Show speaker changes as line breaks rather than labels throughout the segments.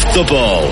Off the ball.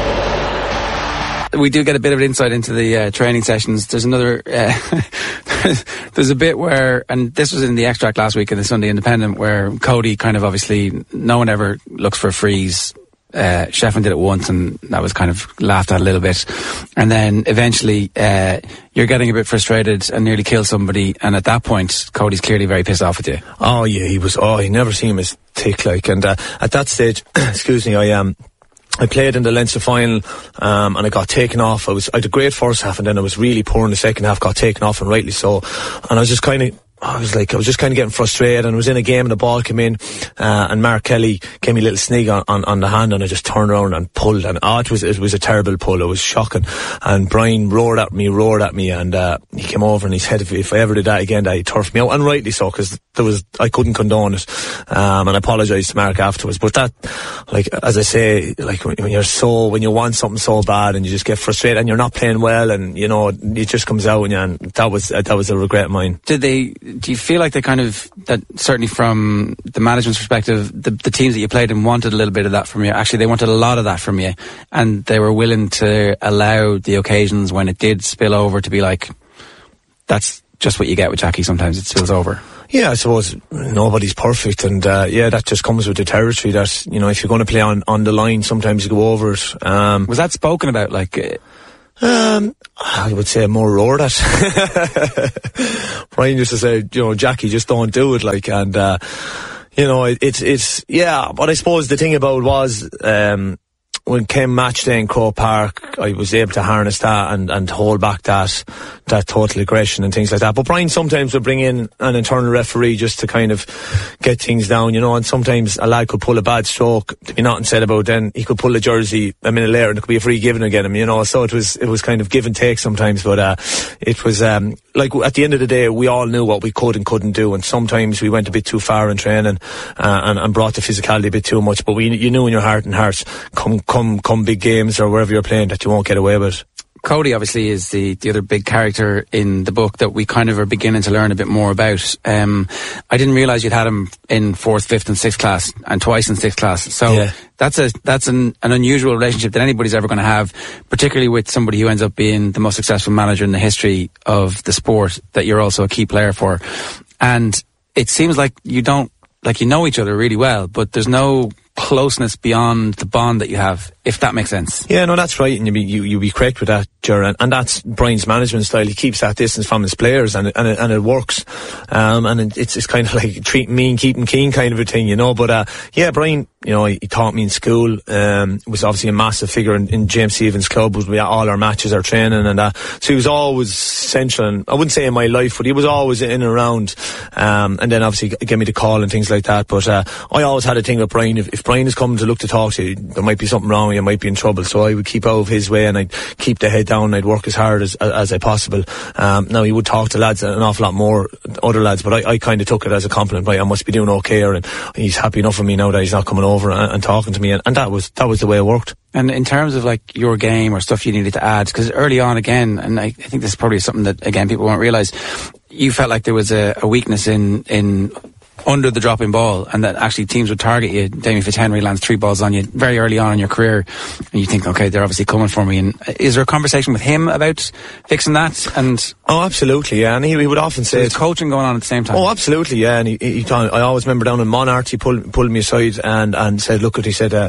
We do get a bit of insight into the training sessions. There's another, there's a bit where, and this was in the extract last week in the Sunday Independent, where Cody kind of obviously, no one ever looks for a freeze. Shefflin did it once and that was kind of laughed at a little bit, and then eventually you're getting a bit frustrated and nearly kill somebody, and at that point Cody's clearly very pissed off with you.
Oh yeah, he never seen him as thick like, and at that stage excuse me, I played in the Leinster final and I got taken off. I had a great first half and then I was really poor in the second half, got taken off, and rightly so, and I was just kind of getting frustrated, and I was in a game and the ball came in and Mark Kelly gave me a little snig on the hand, and I just turned around and pulled, and it was a terrible pull. It was shocking, and Brian roared at me, and he came over and he said if I ever did that again that he'd turf me out, and rightly so, because I couldn't condone it, and I apologised to Mark afterwards. But that, like, as I say, like when you want something so bad and you just get frustrated and you're not playing well, and you know it just comes out in you, and that was a regret of mine.
Do you feel like that certainly from the management's perspective, the teams that you played in wanted a little bit of that from you? Actually, they wanted a lot of that from you, and they were willing to allow the occasions when it did spill over to be like, that's just what you get with Jackie, sometimes it spills over.
Yeah, I suppose nobody's perfect, and that just comes with the territory, that, you know, if you're going to play on the line, sometimes you go over it.
Was that spoken about, like...
I would say more roared at. Brian used to say, you know, Jackie, just don't do it, like, and you know, it's yeah. But I suppose the thing about it was, when came match day in Croke Park, I was able to harness that and hold back that total aggression and things like that. But Brian sometimes would bring in an internal referee just to kind of get things down, you know, and sometimes a lad could pull a bad stroke, to be nothing said about, then he could pull the jersey a minute later and it could be a free given again him, you know, so it was kind of give and take sometimes, but it was like, at the end of the day, we all knew what we could and couldn't do, and sometimes we went a bit too far in training and brought the physicality a bit too much, but you knew in your heart and hearts, come big games or wherever you're playing, that you won't get away with it.
Cody obviously is the other big character in the book that we kind of are beginning to learn a bit more about. I didn't realise you'd had him in 4th, 5th and 6th class, and twice in 6th class. So yeah. That's an unusual relationship that anybody's ever going to have, particularly with somebody who ends up being the most successful manager in the history of the sport that you're also a key player for. And it seems like you know each other really well, but there's no closeness beyond the bond that you have, if that makes sense.
Yeah, no, that's right, and you be correct with that, Ger, and that's Brian's management style. He keeps that distance from his players, and it works, and it's kind of like treat mean, keep him keen kind of a thing, you know. But yeah, Brian, you know, he taught me in school. Was obviously a massive figure in James Stevens' club. We had all our matches, our training, and so he was always central. And I wouldn't say in my life, but he was always in and around. And then obviously gave me the call and things like that. But I always had a thing with Brian. If Brian is coming to look to talk to you, there might be something wrong, you might be in trouble. So I would keep out of his way, and I'd keep the head down, and I'd work as hard as I possible. Now he would talk to lads an awful lot more, other lads, but I kind of took it as a compliment. Right, I must be doing okay, and he's happy enough with me now that he's not coming over and talking to me, and that was the way it worked.
And in terms of like your game or stuff you needed to add, because early on again, and I think this is probably something that again people won't realise, you felt like there was a weakness in under the dropping ball, and that actually teams would target you. Damien Fitzhenry lands 3 balls on you very early on in your career, and you think, okay, they're obviously coming for me. And is there a conversation with him about fixing that? And
oh, absolutely, yeah. And he would often say,
there's coaching going on at the same time.
Oh, absolutely, yeah. And he I always remember down in Monart, he pulled me aside and said, look, he said,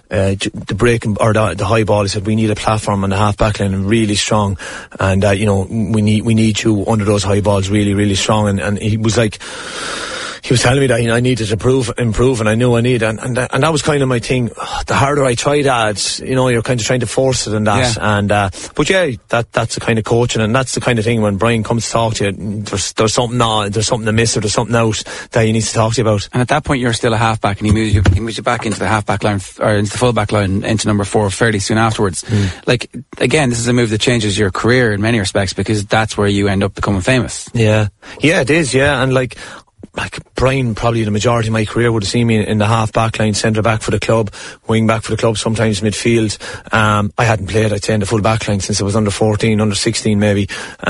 the break or the high ball, he said, we need a platform on the half back line and really strong, and you know, we need you under those high balls really, really strong. And he was like, he was telling me that, you know, I needed to improve, and I knew I needed, and that was kind of my thing. The harder I tried at, you know, you're kind of trying to force it and that, yeah. And but yeah, that's the kind of coaching, and that's the kind of thing when Brian comes to talk to you, there's something to miss, or there's something out that he needs to talk to you about.
And at that point, you're still a halfback, and he moves you back into the halfback line, or into the fullback line, into number 4 fairly soon afterwards. Like, again, this is a move that changes your career in many respects, because that's where you end up becoming famous.
Yeah, it is. Yeah, and like, like Brian, probably the majority of my career would have seen me in the half back line, centre back for the club, wing back for the club, sometimes midfield. I hadn't played, I'd say, in the full back line since I was under 14, under 16 maybe.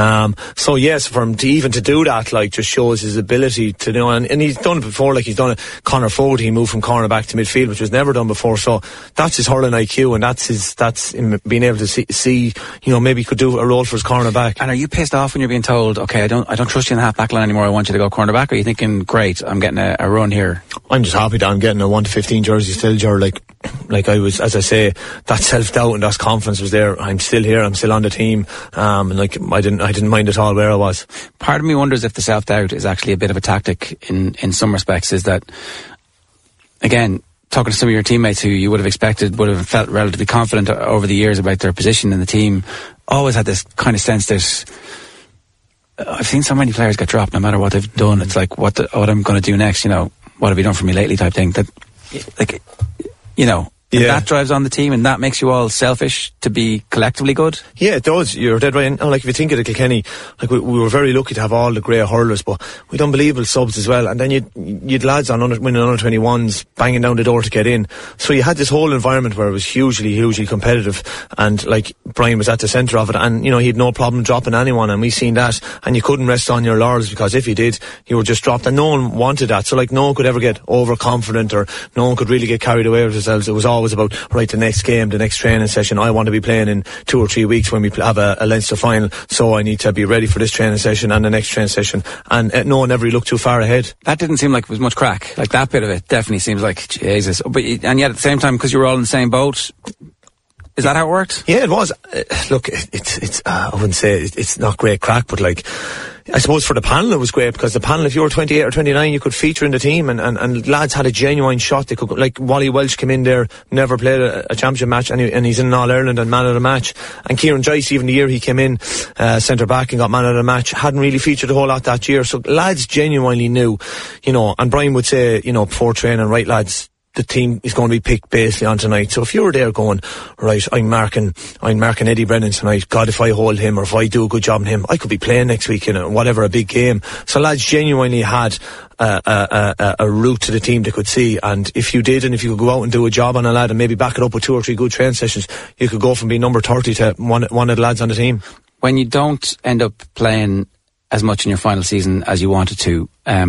So yes, for him to do that, like, just shows his ability to, you know, and he's done it before, like he's done it. Conor Fogarty, he moved from corner back to midfield, which was never done before. So that's his hurling IQ, and that's him being able to see, you know, maybe he could do a role for his corner back.
And are you pissed off when you're being told, okay, I don't trust you in the half back line anymore, I want you to go corner back? Or are you thinking, great, I'm getting a run here?
I'm just happy that I'm getting a 1-15 jersey still, Ger. Like I was, as I say, that self-doubt and that confidence was there. I'm still here, I'm still on the team, and like I didn't mind at all where I was.
Part of me wonders if the self-doubt is actually a bit of a tactic in some respects. Is that, again, talking to some of your teammates who you would have expected would have felt relatively confident over the years about their position in the team, always had this kind of sense that I've seen so many players get dropped no matter what they've done. It's like, what I'm going to do next, you know, what have you done for me lately type thing. That, like, you know, and that drives on the team, and that makes you all selfish to be collectively good. Yeah,
it does. You're dead right. And like, if you think of the Kilkenny, like we were very lucky to have all the great hurlers, but we had unbelievable subs as well. And then you'd lads on winning under 21s banging down the door to get in. So you had this whole environment where it was hugely competitive. And like, Brian was at the centre of it, and you know, he had no problem dropping anyone, and we seen that. And you couldn't rest on your laurels, because if you did, you were just dropped, and no one wanted that. So like, no one could ever get overconfident, or no one could really get carried away with themselves. It was always about, right, the next game, the next training session, I want to be playing in 2 or 3 weeks when we have a Leinster final, so I need to be ready for this training session and the next training session, and no one ever looked too far ahead.
That didn't seem like it was much crack. Like, that bit of it definitely seems like, Jesus. But, and yet at the same time, because you were all in the same boat, is that how it worked?
Yeah, it was. Look, it's I wouldn't say it's not great crack, but like, I suppose for the panel it was great, because the panel, if you were 28 or 29, you could feature in the team, and lads had a genuine shot. They could, like, Wally Welch came in there, never played a championship match, and he's in All-Ireland and man of the match. And Kieran Joyce, even the year he came in, centre back and got man of the match, hadn't really featured a whole lot that year. So lads genuinely knew, you know, and Brian would say, you know, before training, right lads, the team is going to be picked basically on tonight. So if you were there going, right, I'm marking Eddie Brennan tonight, God, if I hold him, or if I do a good job on him, I could be playing next week in a big game. So lads genuinely had a route to the team they could see, and if you did, and if you could go out and do a job on a lad and maybe back it up with 2 or 3 good training sessions, you could go from being number 30 to one of the lads on the team.
When you don't end up playing as much in your final season as you wanted to,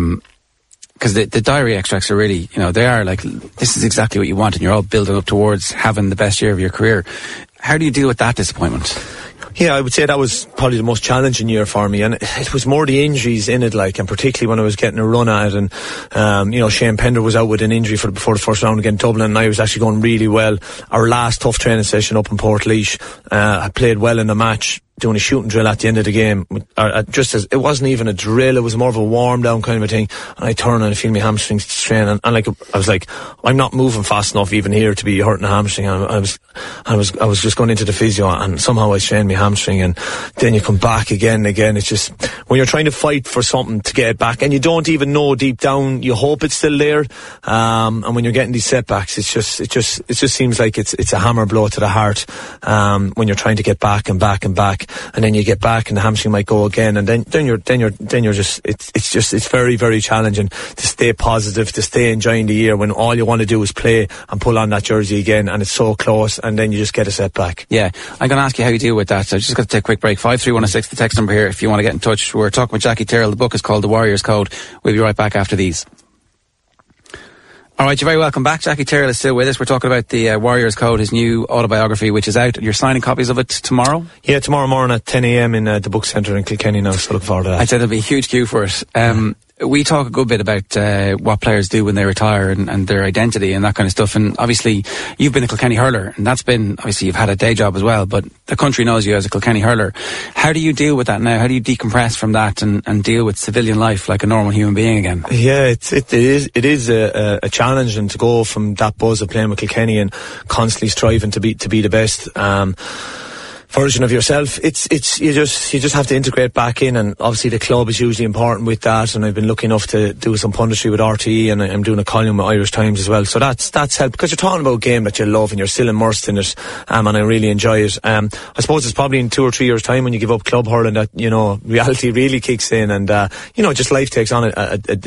because the diary extracts are really, you know, they are like, this is exactly what you want, and you're all building up towards having the best year of your career. How do you deal with that disappointment?
Yeah, I would say that was probably the most challenging year for me, and it was more the injuries in it, like, and particularly when I was getting a run at it, and you know, Shane Pender was out with an injury before the first round against Dublin, and I was actually going really well. Our last tough training session up in Portlaoise, I played well in the match, doing a shooting drill at the end of the game, just as it wasn't even a drill, it was more of a warm down kind of a thing, and I turned and I feel my hamstrings strain, and like, I was like, I'm not moving fast enough even here to be hurting a hamstring, and I was just going into the physio, and somehow I strained my hamstring, and then you come back again, it's just, when you're trying to fight for something to get it back, and you don't even know deep down, you hope it's still there, and when you're getting these setbacks, it just seems like it's a hammer blow to the heart, when you're trying to get back and back and back, and then you get back and the hamstring might go again, and then you're just, it's very, very challenging to stay positive, to stay enjoying the year when all you want to do is play and pull on that jersey again, and it's so close, and then you just get a setback.
Yeah, I'm going to ask you how you deal with that, so just got to take a quick break. 53106, the text number here if you want to get in touch. We're talking with Jackie Tyrrell. The book is called The Warrior's Code. We'll be right back after these. Alright, you're very welcome back. Jackie Tyrrell is still with us. We're talking about the Warrior's Code, his new autobiography, which is out. You're signing copies of it tomorrow?
Yeah, tomorrow morning at 10 a.m. in the book centre in Kilkenny now, so look forward to that.
I'd say there'll be a huge queue for it. We talk a good bit about what players do when they retire and their identity and that kind of stuff, and obviously you've been a Kilkenny hurler, and that's been, obviously you've had a day job as well, but the country knows you as a Kilkenny hurler. How do you deal with that now? How do you decompress from that and deal with civilian life like a normal human being again?
Yeah, it is a challenge, and to go from that buzz of playing with Kilkenny and constantly striving to be the best, version of yourself. It's you just have to integrate back in, and obviously the club is hugely important with that, and I've been lucky enough to do some punditry with RTE, and I'm doing a column with Irish Times as well, so that's helped, because you're talking about a game that you love and you're still immersed in it, and I really enjoy it. I suppose it's probably in 2 or 3 years time when you give up club hurling that, you know, reality really kicks in, and you know, just life takes on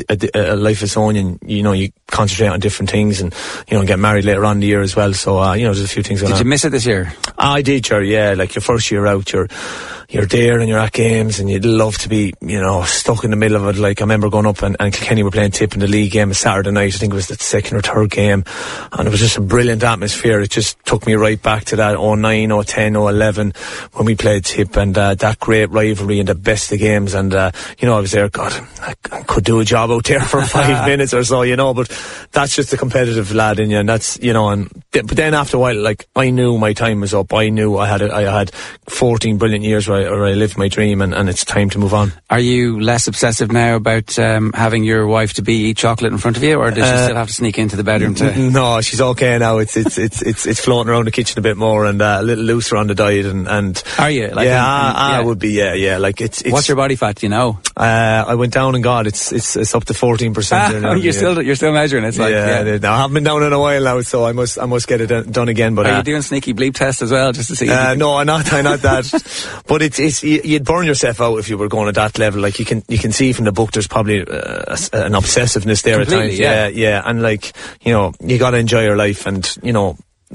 a life of its own, and you know, you concentrate on different things, and you know, get married later on in the year as well, so you know, there's a few things going on.
Did you miss it this year?
I did, sure, yeah. Like your first year out, you're there and you're at games, and you'd love to be, you know, stuck in the middle of it. Like I remember going up and Kilkenny were playing Tip in the league game a Saturday night. I think it was the second or third game, and it was just a brilliant atmosphere. It just took me right back to that 09, 010, 011 when we played Tip, and that great rivalry and the best of games. And you know, I was there, God, I could do a job out there for 5 minutes or so, you know, but that's just a competitive lad in you, and that's, you know, but then after a while, like, I knew my time was up. I knew I had 14 brilliant years where I lived my dream, and it's time to move on. Are
you less obsessive now about having your wife to be eat chocolate in front of you, or does she still have to sneak into the bedroom to? No, she's okay now. It's floating around the kitchen a bit more, and a little looser on the diet, and are you? Like,
I would be, yeah. Like it's.
What's your body fat? Do you know?
I went down, and God, it's up to 14%.
You're still measuring. It's like,
no, I haven't been down in a while now, so I must get it done again. But
are you doing sneaky bleep tests as well, just to see?
No, I'm not that. But it's you'd burn yourself out if you were going at that level. Like you can see from the book, there's probably an obsessiveness there
completely,
at times. Yeah, and like, you know, you got to enjoy your life, and you know.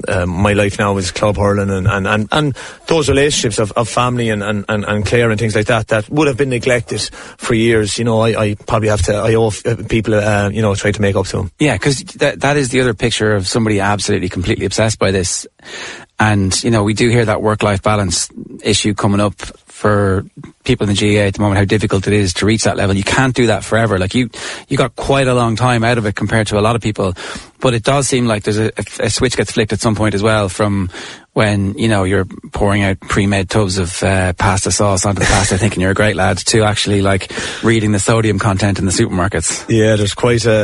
My life now is club hurling, and those relationships of family and Claire and things like that would have been neglected for years. You know, I probably I owe people, you know, try to make up to them.
Yeah, because that is the other picture of somebody absolutely, completely obsessed by this. And, you know, we do hear that work-life balance issue coming up for people in the GAA at the moment, how difficult it is to reach that level. You can't do that forever. Like you got quite a long time out of it compared to a lot of people. But it does seem like there's a switch gets flicked at some point as well, from when, you know, you're pouring out pre-made tubs of pasta sauce onto the pasta thinking you're a great lad, to actually like reading the sodium content in the supermarkets.
Yeah, there's quite a